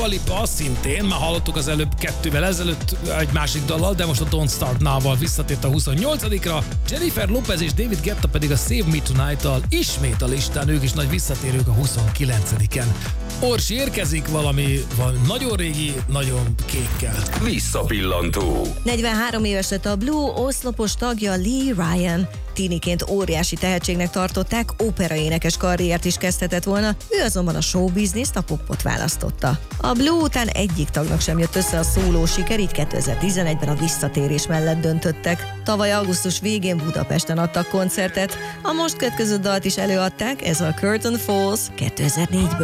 Dua Lipa szintén, már hallottuk az előbb 2-vel ezelőtt egy másik dallal, de most a Don't Start Now-val visszatért a 28-ra. Jennifer Lopez és David Guetta pedig a Save Me Tonight-tal ismét a listán, ők is nagy visszatérők a 29-en. Orsi érkezik valami nagyon régi, nagyon kékkel. Visszapillantó. 43 éves lett a Blue oszlopos tagja Lee Ryan. Tíniként óriási tehetségnek tartották, óperaénekes karriert is kezdhetett volna, ő azonban a showbizniszt, a popot választotta. A Blue után egyik tagnak sem jött össze a szóló siker, így 2011-ben a visszatérés mellett döntöttek. Tavaly augusztus végén Budapesten adtak koncertet, a most következő dalt is előadták, ez a Curtain Falls 2004-ből.